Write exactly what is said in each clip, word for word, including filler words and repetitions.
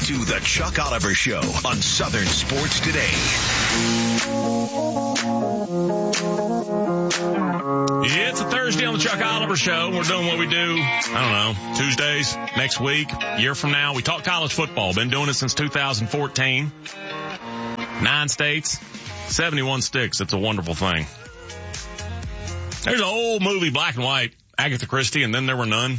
to the Chuck Oliver Show on Southern Sports Today. Yeah, it's a Thursday on the Chuck Oliver Show. We're doing what we do, I don't know, Tuesdays, next week, year from now. We talk college football. Been doing it since two thousand fourteen. Nine states, seventy-one sticks. It's a wonderful thing. There's an old movie, black and white, Agatha Christie, and Then There Were None.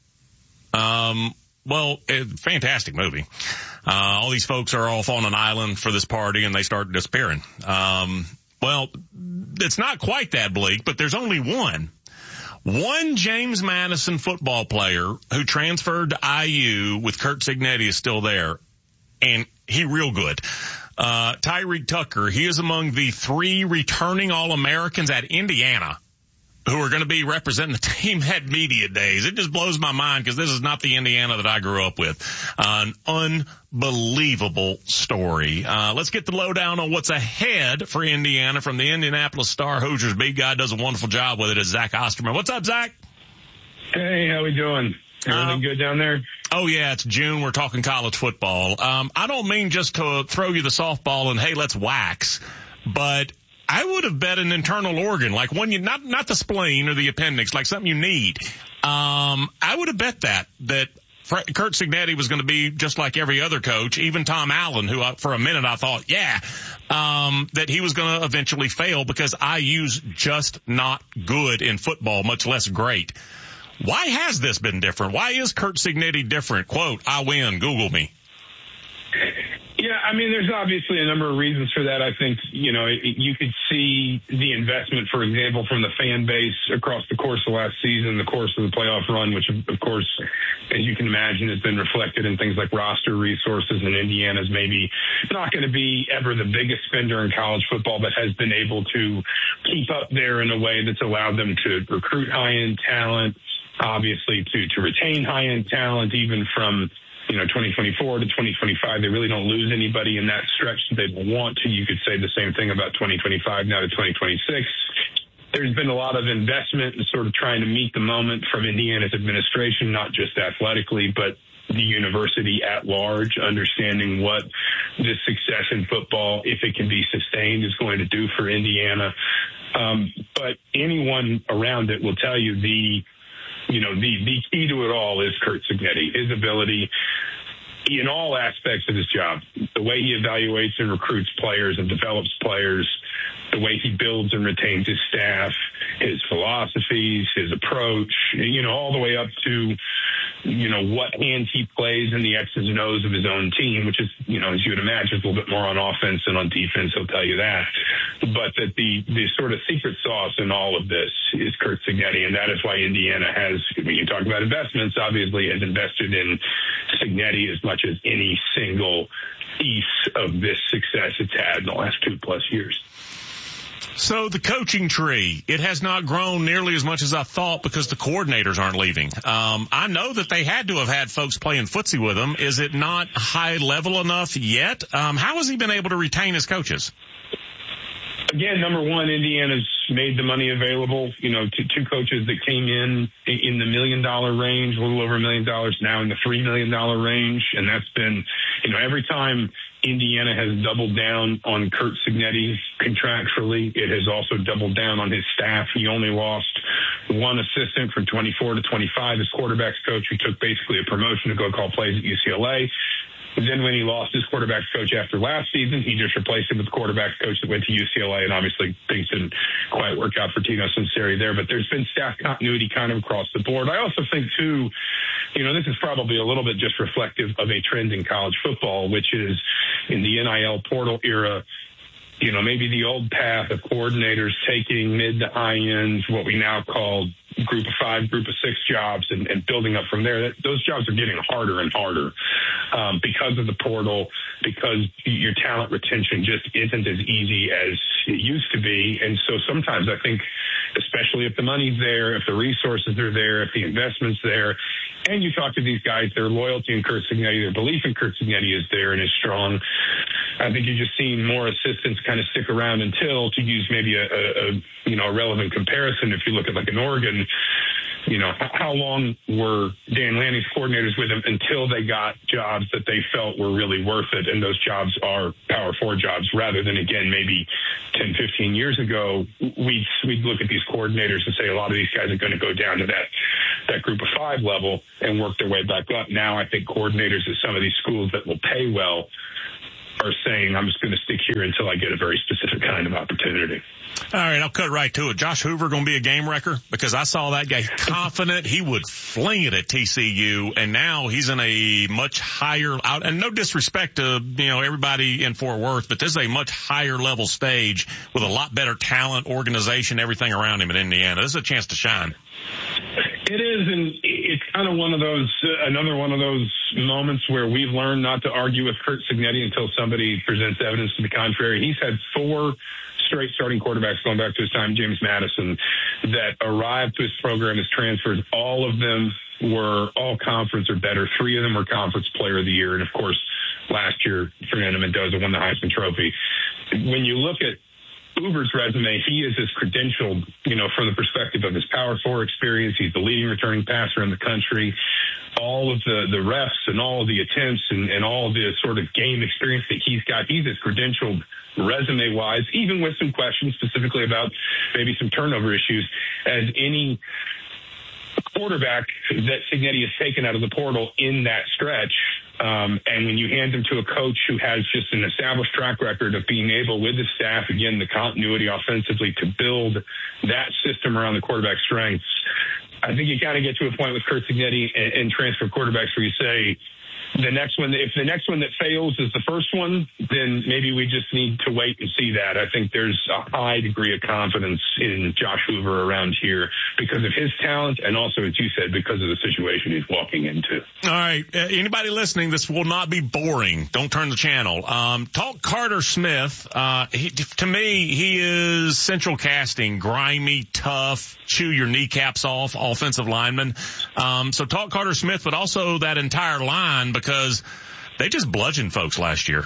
Um, well, it, fantastic movie. Uh, all these folks are off on an island for this party and they start disappearing. Um, well, it's not quite that bleak, but there's only one. One James Madison football player who transferred to I U with Curt Cignetti is still there, and he real good. Uh, Tyreek Tucker, he is among the three returning All-Americans at Indiana who are going to be representing the team at media days. It just blows my mind because this is not the Indiana that I grew up with. Uh, an unbelievable story. Uh, let's get the lowdown on what's ahead for Indiana from the Indianapolis Star. Hoosiers beat guy does a wonderful job with it, is Zach Osterman. What's up, Zach? Hey, how we doing? Everything um, good down there? Oh, yeah, it's June. We're talking college football. Um, I don't mean just to throw you the softball and, hey, let's wax, but I would have bet an internal organ, like one you, not, not the spleen or the appendix, like something you need. Um, I would have bet that, that Curt Cignetti was going to be just like every other coach, even Tom Allen, who I, for a minute I thought, yeah, um, that he was going to eventually fail because I U's just not good in football, much less great. Why has this been different? Why is Curt Cignetti different? Quote, I win, Google me. Yeah, I mean, there's obviously a number of reasons for that. I think, you know, you could see the investment, for example, from the fan base across the course of last season, the course of the playoff run, which, of course, as you can imagine, has been reflected in things like roster resources. And Indiana's maybe not going to be ever the biggest spender in college football, but has been able to keep up there in a way that's allowed them to recruit high-end talent, obviously to, to retain high-end talent, even from you know, twenty twenty-four to twenty twenty-five, they really don't lose anybody in that stretch that they want to. You could say the same thing about twenty twenty-five now to twenty twenty-six. There's been a lot of investment in sort of trying to meet the moment from Indiana's administration, not just athletically, but the university at large, understanding what this success in football, if it can be sustained, is going to do for Indiana. Um, but anyone around it will tell you the You know, the, the key to it all is Curt Cignetti, his ability in all aspects of his job, the way he evaluates and recruits players and develops players, the way he builds and retains his staff, his philosophies, his approach, you know, all the way up to, you know, what hand he plays in the X's and O's of his own team, which is, you know, as you would imagine, is a little bit more on offense than on defense. He'll tell you that. But that the, the sort of secret sauce in all of this is Curt Cignetti, and that is why Indiana has, when you talk about investments, obviously has invested in Cignetti as much as any single piece of this success it's had in the last two plus years. So the coaching tree, it has not grown nearly as much as I thought because the coordinators aren't leaving. Um, I know that they had to have had folks playing footsie with them. Is it not high level enough yet? Um, how has he been able to retain his coaches? Again, number one, Indiana's made the money available. You know, two, two coaches that came in in the million dollar range, a little over a million dollars, now in the three million dollar range. And that's been, you know, every time Indiana has doubled down on Curt Cignetti contractually, it has also doubled down on his staff. He only lost one assistant from twenty-four to twenty-five, his quarterbacks coach, who took basically a promotion to go call plays at U C L A. Then when he lost his quarterbacks coach after last season, he just replaced him with the quarterbacks coach that went to U C L A, and obviously things didn't quite work out for Tino Sunseri there. But there's been staff continuity kind of across the board. I also think, too, you know, this is probably a little bit just reflective of a trend in college football, which is in the N I L portal era, you know, maybe the old path of coordinators taking mid to high ends, what we now call group of five, group of six jobs, and, and building up from there. That, those jobs are getting harder and harder um, because of the portal, because your talent retention just isn't as easy as it used to be. And so sometimes I think, especially if the money's there, if the resources are there, if the investment's there, and you talk to these guys, their loyalty in Curt Cignetti, their belief in Curt Cignetti is there and is strong. I think you're just seeing more assistants kind of stick around until, to use maybe a, a, a you know, a relevant comparison, if you look at like an Oregon, you know, how long were Dan Lanning's coordinators with him until they got jobs that they felt were really worth it? And those jobs are Power Four jobs rather than, again, maybe ten, fifteen years ago, we'd, we'd look at these coordinators and say a lot of these guys are going to go down to that, that group of five level and work their way back up. Now I think coordinators at some of these schools that will pay well are saying, I'm just going to stick here until I get a very specific kind of opportunity. All right, I'll cut right to it. Josh Hoover going to be a game wrecker? Because I saw that guy confident he would fling it at T C U, and now he's in a much higher out. And no disrespect to, you know, everybody in Fort Worth, but this is a much higher level stage with a lot better talent, organization, everything around him in Indiana. This is a chance to shine. It is, and it's kind of one of those, uh, another one of those moments where we've learned not to argue with Curt Cignetti until somebody presents evidence to the contrary. He's had four straight starting quarterbacks going back to his time, James Madison, that arrived to his program as transfers. All of them were all conference or better. Three of them were conference player of the year. And of course, last year, Fernando Mendoza won the Heisman Trophy. When you look at Hoover's resume, he is as credentialed, you know, from the perspective of his Power Four experience. He's the leading returning passer in the country. All of the, the reps and all of the attempts and, and all of the sort of game experience that he's got, he's as credentialed resume-wise, even with some questions specifically about maybe some turnover issues, as any quarterback that Cignetti has taken out of the portal in that stretch. Um, and when you hand him to a coach who has just an established track record of being able, with the staff, again, the continuity offensively, to build that system around the quarterback strengths, I think you got to get to a point with Curt Cignetti and, and transfer quarterbacks where you say, the next one, if the next one that fails is the first one, then maybe we just need to wait and see that. I think there's a high degree of confidence in Josh Hoover around here because of his talent and also, as you said, because of the situation he's walking into. All right. Uh, anybody listening, this will not be boring. Don't turn the channel. Um, talk Carter Smith. Uh, he, to me, he is central casting, grimy, tough, chew your kneecaps off offensive lineman. Um, so talk Carter Smith, but also that entire line, because they just bludgeoned folks last year.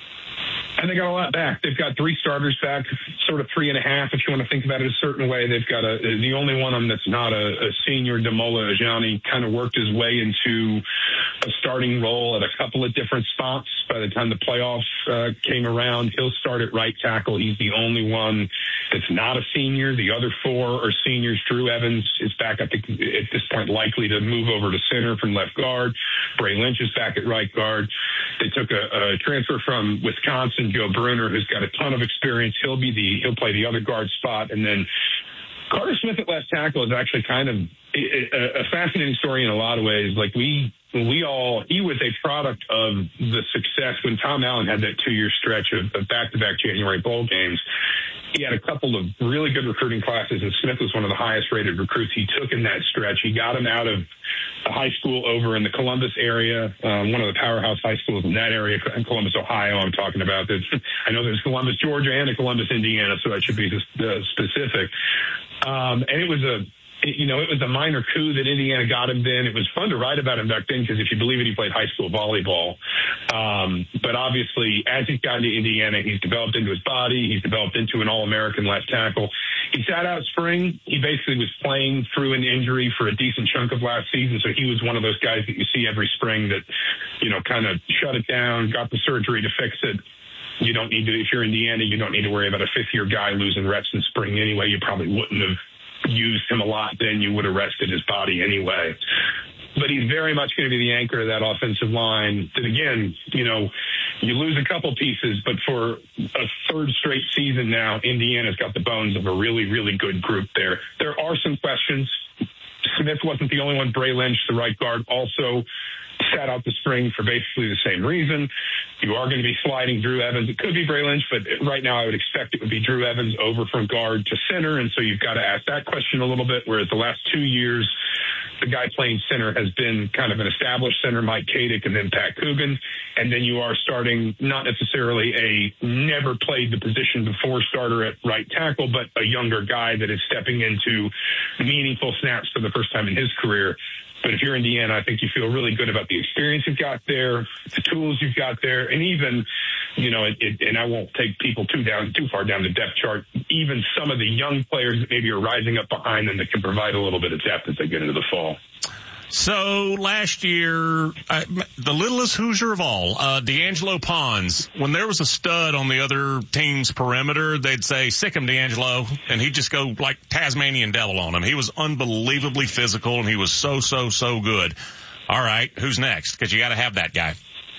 And they got a lot back. They've got three starters back, sort of three and a half, if you want to think about it a certain way. They've got a, the only one of them that's not a, a senior, Damola Ajani, kind of worked his way into a starting role at a couple of different spots. By the time the playoffs uh, came around, he'll start at right tackle. He's the only one that's not a senior. The other four are seniors. Drew Evans is back, I think, at this point, likely to move over to center from left guard. Bray Lynch is back at right guard. They took a, a transfer from Wisconsin, Joe Bruner, who's got a ton of experience. He'll be the he'll play the other guard spot, and then Carter Smith at left tackle is actually kind of a, a fascinating story in a lot of ways. Like we we all he was a product of the success when Tom Allen had that two year stretch of, of back-to-back January bowl games. He had a couple of really good recruiting classes, and Smith was one of the highest-rated recruits he took in that stretch. He got him out of a high school over in the Columbus area, um, one of the powerhouse high schools in that area, in Columbus, Ohio, I'm talking about. I know there's Columbus, Georgia, and a Columbus, Indiana, so I should be uh, specific. Um, and it was a You know, it was a minor coup that Indiana got him then. It was fun to write about him back then because if you believe it, he played high school volleyball. Um, but obviously, as he's gotten to Indiana, he's developed into his body. He's developed into an All-American left tackle. He sat out spring. He basically was playing through an injury for a decent chunk of last season. So he was one of those guys that you see every spring that, you know, kind of shut it down, got the surgery to fix it. You don't need to, if you're Indiana, you don't need to worry about a fifth-year guy losing reps in spring anyway. You probably wouldn't have used him a lot, then you would have rested his body anyway. But he's very much going to be the anchor of that offensive line. That again, you know, you lose a couple pieces, but for a third straight season now, Indiana's got the bones of a really, really good group there. There are some questions. Smith wasn't the only one. Bray Lynch, the right guard, also sat out the spring for basically the same reason. You are going to be sliding Drew Evans. It could be Bray Lynch, but right now I would expect it would be Drew Evans over from guard to center. And so you've got to ask that question a little bit, whereas the last two years, the guy playing center has been kind of an established center, Mike Kadick, and then Pat Coogan. And then you are starting not necessarily a never played the position before starter at right tackle, but a younger guy that is stepping into meaningful snaps for the first time in his career. But if you're Indiana, I think you feel really good about the experience you've got there, the tools you've got there, and even you know, it, it, and I won't take people too down too far down the depth chart. Even some of the young players that maybe are rising up behind them that can provide a little bit of depth as they get into the fall. So last year, uh, the littlest Hoosier of all, uh, D'Angelo Pons, when there was a stud on the other team's perimeter, they'd say, sick him, D'Angelo, and he'd just go like Tasmanian devil on him. He was unbelievably physical, and he was so, so, so good. All right, who's next? Because you got to have that guy.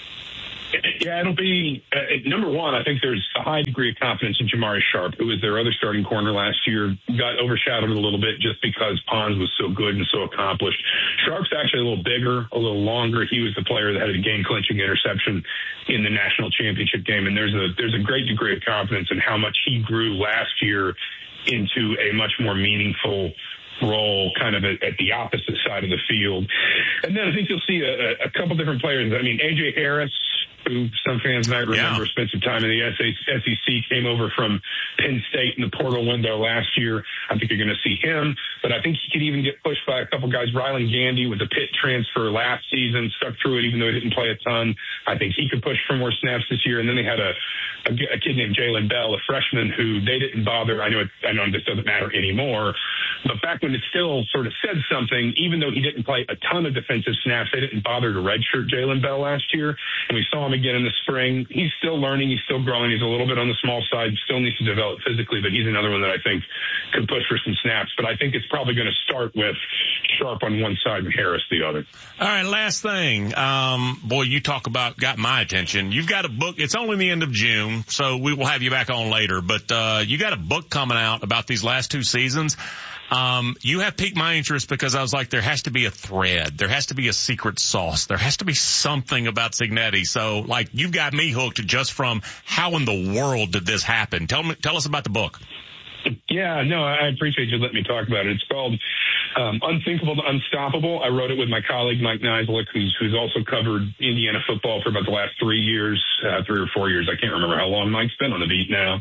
Yeah, it'll be, uh, number one, I think there's a high degree of confidence in Jamari Sharp, who was their other starting corner last year, got overshadowed a little bit just because Pons was so good and so accomplished. Sharp's actually a little bigger, a little longer. He was the player that had a game-clinching interception in the national championship game, and there's a there's a great degree of confidence in how much he grew last year into a much more meaningful role kind of at, at the opposite side of the field. And then I think you'll see a, a couple different players. I mean, A J Harris, who some fans might remember, yeah. spent some time in the S E C, came over from Penn State in the portal window last year. I think you're going to see him, but I think he could even get pushed by a couple guys. Rylan Gandy with the Pitt transfer last season, stuck through it even though he didn't play a ton. I think he could push for more snaps this year. And then they had a, a, a kid named Jalen Bell, a freshman, who they didn't bother. I know it, I know this doesn't matter anymore, but back when it still sort of said something, even though he didn't play a ton of defensive snaps, they didn't bother to redshirt Jalen Bell last year. And we saw him again in the spring. He's still learning. He's still growing. He's a little bit on the small side, still needs to develop physically, but he's another one that I think could push for some snaps. But I think it's probably going to start with Sharp on one side and Harris the other. All right, last thing. Um, boy, you talk about got my attention. You've got a book. It's only the end of June, so we will have you back on later. But uh, you got a book coming out about these last two seasons. Um, you have piqued my interest because I was like, there has to be a thread. There has to be a secret sauce. There has to be something about Cignetti. So, like, you've got me hooked just from how in the world did this happen? Tell me, tell us about the book. Yeah, no, I appreciate you letting me talk about it. It's called um, Unthinkable to Unstoppable. I wrote it with my colleague, Mike Niziolek, who's, who's also covered Indiana football for about the last three years, uh, three or four years. I can't remember how long Mike's been on the beat now.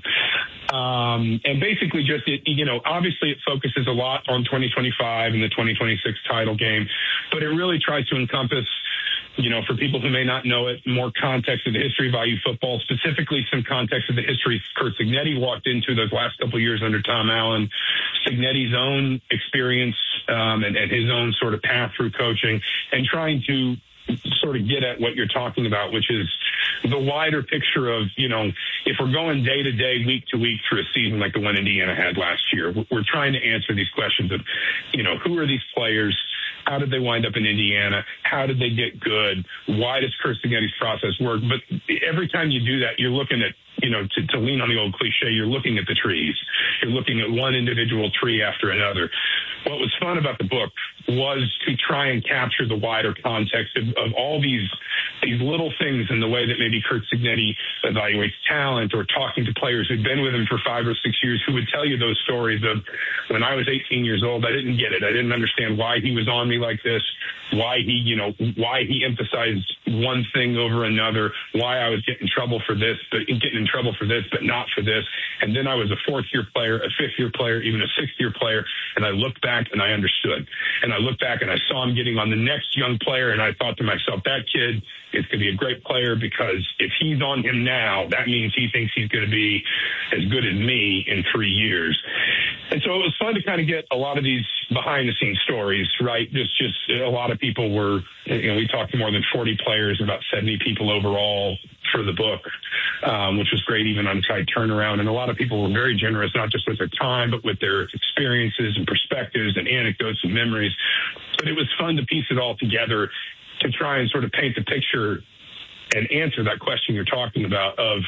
Um, and basically just, it, you know, obviously it focuses a lot on twenty twenty-five and the twenty twenty-six title game, but it really tries to encompass, you know, for people who may not know it, more context of the history of I U football, specifically some context of the history Curt Cignetti walked into those last couple of years under Tom Allen, Cignetti's own experience um, and, and his own sort of path through coaching, and trying to sort of get at what you're talking about, which is the wider picture of, you know, if we're going day to day, week to week through a season like the one Indiana had last year, we're trying to answer these questions of, you know, who are these players? How did they wind up in Indiana? How did they get good? Why does Curt Cignetti's process work? But every time you do that, you're looking at, you know, to, to lean on the old cliche, you're looking at the trees. You're looking at one individual tree after another. What was fun about the book was to try and capture the wider context of, of all these these little things in the way that maybe Curt Cignetti evaluates talent, or talking to players who'd been with him for five or six years who would tell you those stories of, when I was eighteen years old, I didn't get it. I didn't understand why he was on me like this, why he, you know, why he emphasized one thing over another, why I was getting in trouble for this, but getting in trouble for this, but not for this. And then I was a fourth year player, a fifth year player, even a sixth year player. And I looked back and I understood. And I looked back and I saw him getting on the next young player. And I thought to myself, that kid is going to be a great player, because if he's on him now, that means he thinks he's going to be as good as me in three years. And so it was fun to kind of get a lot of these behind the scenes stories, right? Just, just a lot of people were, you know, we talked to more than forty players, about seventy people overall for the book, um, which was great, even on tight turnaround. And a lot of people were very generous, not just with their time, but with their experiences and perspectives and anecdotes and memories. But it was fun to piece it all together to try and sort of paint the picture and answer that question you're talking about of,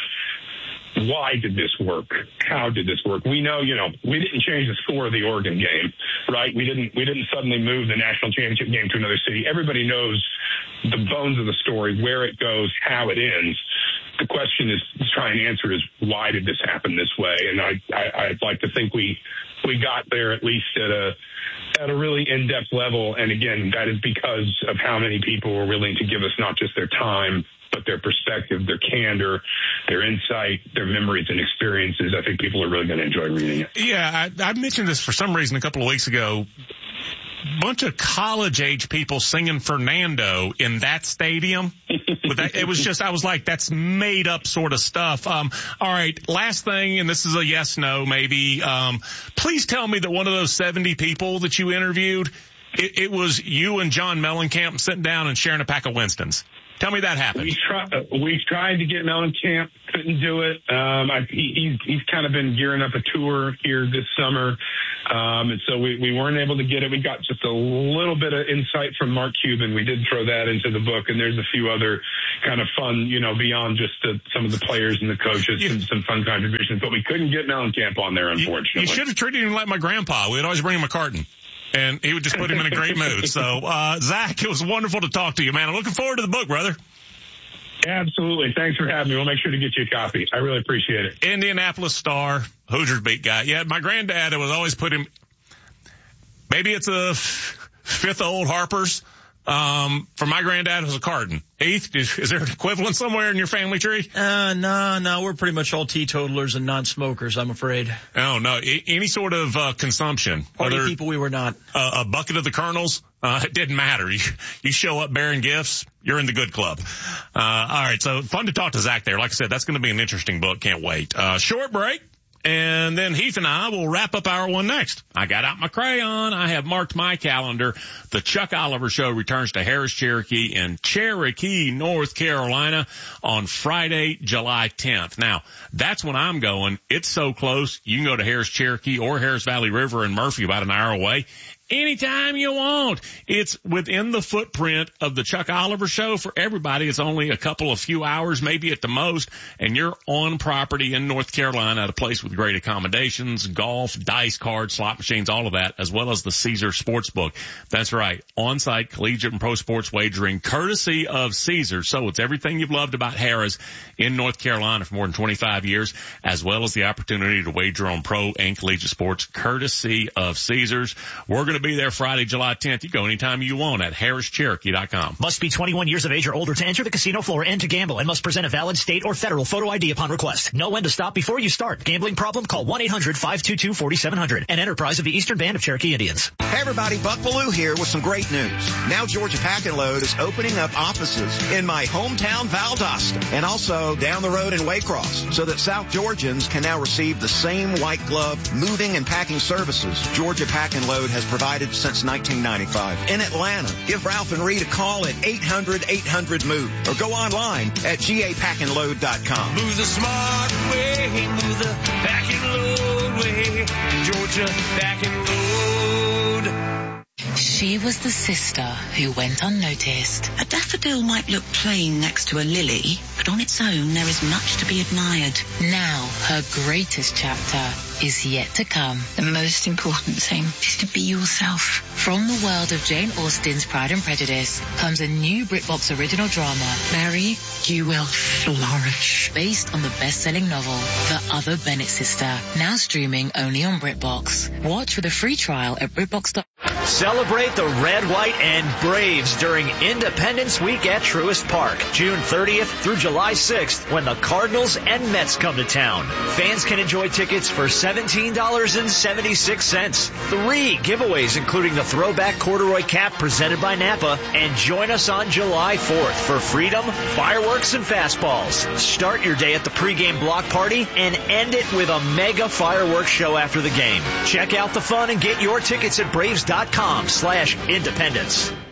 why did this work? How did this work? We know, you know, we didn't change the score of the Oregon game, right? We didn't, we didn't suddenly move the national championship game to another city. Everybody knows the bones of the story, where it goes, how it ends. The question is, is trying to answer is, why did this happen this way? And I, I, I'd like to think we, we got there at least at a, at a really in-depth level. And again, that is because of how many people were willing to give us not just their time, but their perspective, their candor, their insight, their memories and experiences. I think people are really going to enjoy reading it. Yeah, I, I mentioned this for some reason a couple of weeks ago. bunch of college-age people singing Fernando in that stadium. But that, it was just, I was like, that's made-up sort of stuff. Um, all right, last thing, and this is a yes-no maybe. Um, please tell me that one of those seventy people that you interviewed, it, it was you and John Mellencamp sitting down and sharing a pack of Winstons. Tell me that happened. We, try, we tried to get Mellencamp, couldn't do it. Um, I, he, he's, he's kind of been gearing up a tour here this summer, um, and so we, we weren't able to get it. We got just a little bit of insight from Mark Cuban. We did throw that into the book, and there's a few other kind of fun, you know, beyond just the, some of the players and the coaches, you, some, some fun contributions. But we couldn't get Mellencamp on there, unfortunately. You, you should have treated him like my grandpa. We'd always bring him a carton. And he would just put him in a great mood. So, uh, Zach, it was wonderful to talk to you, man. I'm looking forward to the book, brother. Absolutely. Thanks for having me. We'll make sure to get you a copy. I really appreciate it. Indianapolis Star, Hoosiers beat guy. Yeah, my granddad was always put him, maybe it's a f- fifth old Harper's. Um, for my granddad, it was a carton. Heath, is, is there an equivalent somewhere in your family tree? Uh, no, no, we're pretty much all teetotalers and non-smokers, I'm afraid. Oh, no, I, any sort of, uh, consumption. Party people we were not. Uh, a bucket of the Colonels, uh, it didn't matter. You, you show up bearing gifts, you're in the good club. Uh, all right, so fun to talk to Zach there. Like I said, that's going to be an interesting book. Can't wait. Uh, short break. And then Heath and I will wrap up hour one next. I got out my crayon. I have marked my calendar. The Chuck Oliver Show returns to Harris Cherokee in Cherokee, North Carolina on Friday, July tenth. Now, that's when I'm going. It's so close. You can go to Harris Cherokee or Harris Valley River in Murphy, about an hour away. Anytime you want. It's within the footprint of the Chuck Oliver Show for everybody. It's only a couple of few hours, maybe at the most, and you're on property in North Carolina at a place with great accommodations, golf, dice cards, slot machines, all of that, as well as the Caesar Sportsbook. That's right. On-site collegiate and pro sports wagering courtesy of Caesar. So it's everything you've loved about Harrah's in North Carolina for more than twenty-five years, as well as the opportunity to wager on pro and collegiate sports courtesy of Caesar's. We're going to be there Friday, July tenth. You go anytime you want at harris cherokee dot com. Must be twenty-one years of age or older to enter the casino floor and to gamble, and must present a valid state or federal photo I D upon request. Know when to stop before you start. Gambling problem? Call one eight hundred five two two four seven zero zero. An enterprise of the Eastern Band of Cherokee Indians. Hey everybody, Buck Bellew here with some great news. Now Georgia Pack and Load is opening up offices in my hometown Valdosta and also down the road in Waycross, so that South Georgians can now receive the same white glove moving and packing services Georgia Pack and Load has provided since nineteen ninety-five. In Atlanta, give Ralph and Reed a call at eight hundred eight hundred move or go online at g a pack and load dot com. Move the smart way, move the pack and load way, Georgia Pack and Load. She was the sister who went unnoticed. A daffodil might look plain next to a lily, but on its own there is much to be admired. Now her greatest chapter is yet to come. The most important thing is to be yourself. From the world of Jane Austen's Pride and Prejudice comes a new BritBox original drama, Mary, you will flourish. Based on the best-selling novel, The Other Bennett Sister, now streaming only on BritBox. Watch with a free trial at BritBox dot com. Celebrate the Red, White, and Braves during Independence Week at Truist Park, June thirtieth through July sixth, when the Cardinals and Mets come to town. Fans can enjoy tickets for seventeen dollars and seventy-six cents. Three giveaways, including the throwback corduroy cap presented by Napa, and join us on July fourth for freedom, fireworks, and fastballs. Start your day at the pregame block party and end it with a mega fireworks show after the game. Check out the fun and get your tickets at braves dot com slash independence.